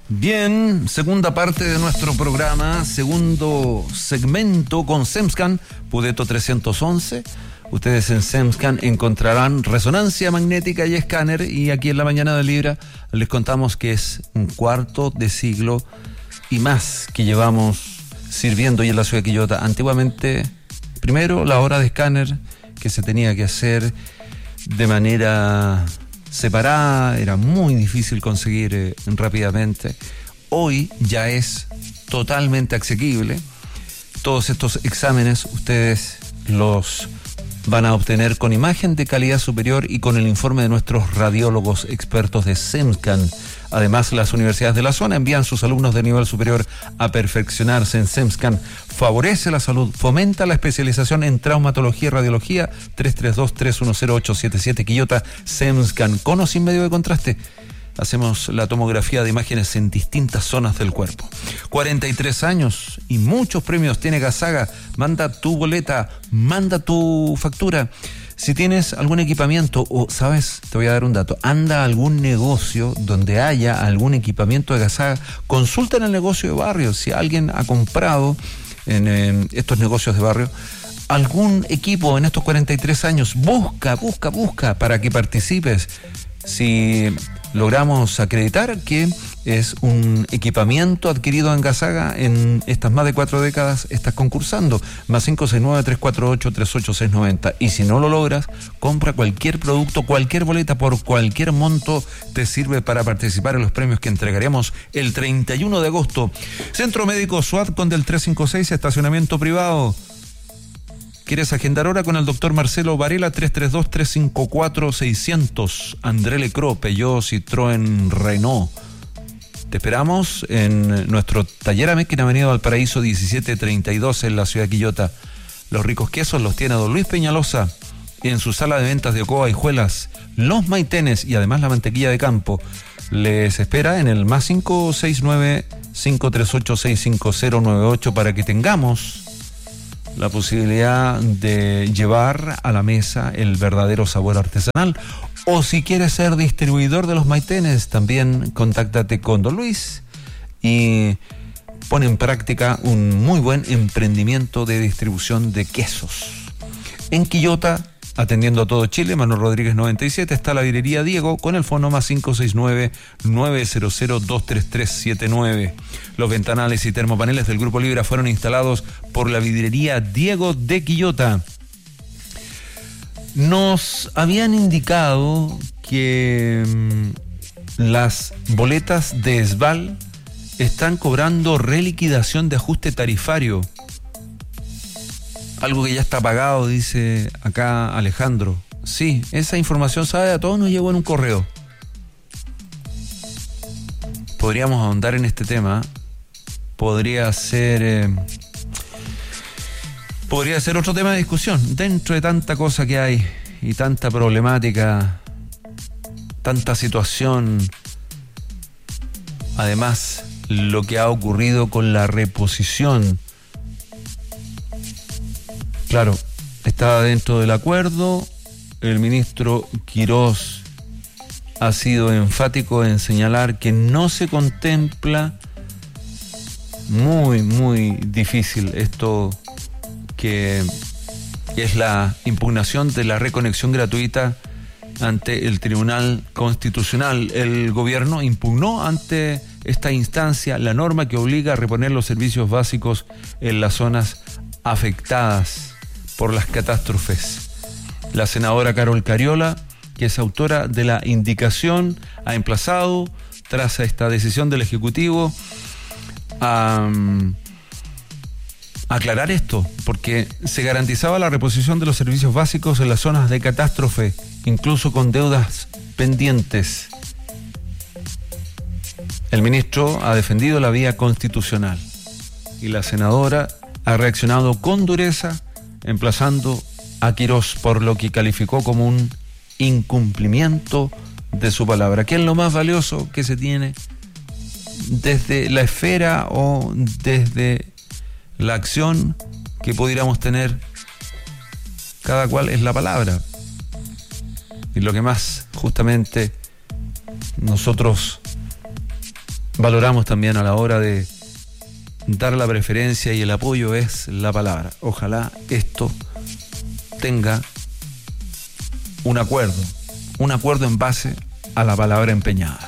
Bien, segunda parte de nuestro programa, segundo segmento con SEMSCAN, Pudeto 311. Ustedes en SEMSCAN encontrarán resonancia magnética y escáner, y aquí en la mañana de Libra les contamos que es un cuarto de siglo y más que llevamos sirviendo y en la ciudad de Quillota. Antiguamente, primero la hora de escáner que se tenía que hacer de manera separada, era muy difícil conseguir rápidamente. Hoy ya es totalmente asequible. Todos estos exámenes ustedes los van a obtener con imagen de calidad superior y con el informe de nuestros radiólogos expertos de SEMSCAN. Además, las universidades de la zona envían sus alumnos de nivel superior a perfeccionarse en SEMSCAN. Favorece la salud, fomenta la especialización en traumatología y radiología. 332-310-877 Quillota. SEMSCAN, con o sin medio de contraste. Hacemos la tomografía de imágenes en distintas zonas del cuerpo. 43 años y muchos premios tiene Gasaga. Manda tu boleta, manda tu factura. Si tienes algún equipamiento o, ¿sabes? Te voy a dar un dato. Anda a algún negocio donde haya algún equipamiento de Gasaga. Consulta en el negocio de barrio. Si alguien ha comprado en estos negocios de barrio algún equipo en estos 43 años, busca para que participes. Si logramos acreditar que es un equipamiento adquirido en Gasaga en estas más de 4 décadas, estás concursando. Más 569-348-38690. Y si no lo logras, compra cualquier producto, cualquier boleta por cualquier monto, te sirve para participar en los premios que entregaremos el 31 de agosto. Centro Médico SWAT con del 356, estacionamiento privado. ¿Quieres agendar hora con el doctor Marcelo Varela? 332-354-600. André Lecro, Peugeot, Citroën, Renault. Te esperamos en nuestro taller AMEC en Avenida Valparaíso 1732 en la ciudad de Quillota. Los ricos quesos los tiene don Luis Peñalosa en su sala de ventas de Ocoa y Juelas. Los maitenes y además la mantequilla de campo. Les espera en el más 569-538-65098 para que tengamos la posibilidad de llevar a la mesa el verdadero sabor artesanal. O si quieres ser distribuidor de los maitenes, también contáctate con don Luis y pone en práctica un muy buen emprendimiento de distribución de quesos. En Quillota, atendiendo a todo Chile, Manuel Rodríguez 97, está la vidrería Diego con el fono más 569-900-23379. Los ventanales y termopaneles del Grupo Libra fueron instalados por la vidrería Diego de Quillota. Nos habían indicado que las boletas de ESVAL están cobrando reliquidación de ajuste tarifario. Algo que ya está pagado, dice acá Alejandro. Sí, esa información, ¿sabe? A todos nos llegó en un correo. Podríamos ahondar en este tema. Podría ser otro tema de discusión. Dentro de tanta cosa que hay y tanta problemática, tanta situación. Además, lo que ha ocurrido con la reposición. Claro, estaba dentro del acuerdo. El ministro Quirós ha sido enfático en señalar que no se contempla. Muy difícil esto que es la impugnación de la reconexión gratuita ante el Tribunal Constitucional. El gobierno impugnó ante esta instancia la norma que obliga a reponer los servicios básicos en las zonas afectadas por las catástrofes. La senadora Carol Cariola, que es autora de la indicación, ha emplazado, tras esta decisión del Ejecutivo, a aclarar esto, porque se garantizaba la reposición de los servicios básicos en las zonas de catástrofe, incluso con deudas pendientes. El ministro ha defendido la vía constitucional y la senadora ha reaccionado con dureza, emplazando a Quirós por lo que calificó como un incumplimiento de su palabra, que es lo más valioso que se tiene desde la esfera o desde la acción que pudiéramos tener. Cada cual es la palabra, y lo que más justamente nosotros valoramos también a la hora de dar la preferencia y el apoyo es la palabra. Ojalá esto tenga un acuerdo en base a la palabra empeñada.